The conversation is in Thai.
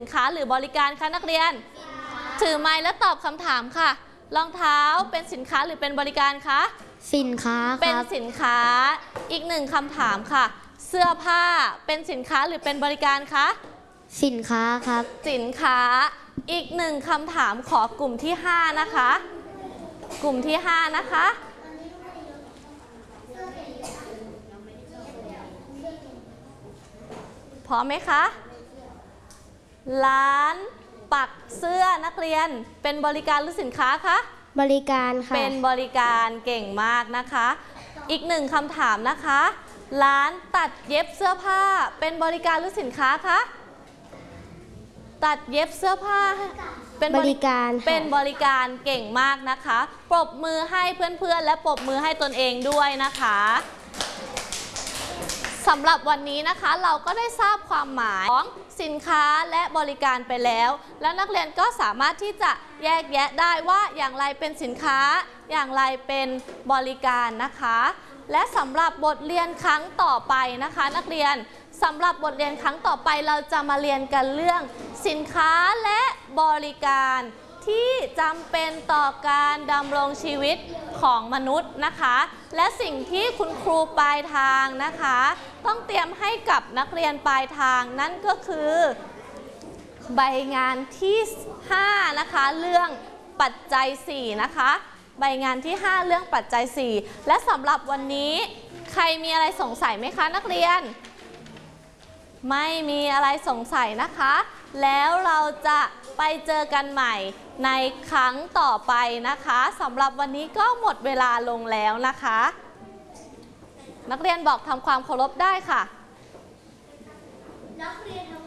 สินค้าหรือบริการคะนักเรียนถือไมค์และตอบคำถามค่ะรองเท้าเป็นสินค้าหรือเป็นบริการคะสินค้าครับเป็นสินค้าอีกหนึ่งคำถามค่ะเสื้อผ้าเป็นสินค้าหรือเป็นบริการคะสินค้าครับสินค้าอีกหนึ่งคำถามขอกลุ่มที่5นะคะกลุ่มที่5นะคะพร้อมไหมคะร้านปักเสื้อนักเรียนเป็นบริการหรือสินค้าคะบริการค่ะเป็นบริการเก่งมากนะคะอีกหนึ่งคำถามนะคะร้านตัดเย็บเสื้อผ้าเป็นบริการหรือสินค้าคะตัดเย็บเสื้อผ้าเป็นบริการเป็นบริการเก่งมากนะคะปรบมือให้เพื่อนๆและปรบมือให้ตนเองด้วยนะคะสำหรับวันนี้นะคะเราก็ได้ทราบความหมายของสินค้าและบริการไปแล้วแล้วนักเรียนก็สามารถที่จะแยกแยะได้ว่าอย่างไรเป็นสินค้าอย่างไรเป็นบริการนะคะและสำหรับบทเรียนครั้งต่อไปนะคะนักเรียนสำหรับบทเรียนครั้งต่อไปเราจะมาเรียนกันเรื่องสินค้าและบริการที่จำเป็นต่อการดำรงชีวิตของมนุษย์นะคะและสิ่งที่คุณครูปลายทางนะคะต้องเตรียมให้กับนักเรียนปลายทางนั่นก็คือใบงานที่5นะคะเรื่องปัจจัย4นะคะใบงานที่5เรื่องปัจจัย4และสำหรับวันนี้ใครมีอะไรสงสัยไหมคะนักเรียนไม่มีอะไรสงสัยนะคะแล้วเราจะไปเจอกันใหม่ในครั้งต่อไปนะคะสำหรับวันนี้ก็หมดเวลาลงแล้วนะคะนักเรียนบอกทำความเคารพได้ค่ะนักเรียน